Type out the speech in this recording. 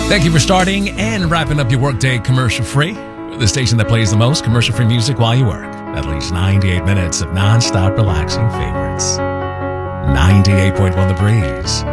Thank you for starting and wrapping up your workday commercial-free. The station that plays the most commercial-free music while you work. At least 98 minutes of non-stop relaxing favorites. 98.1 The Breeze.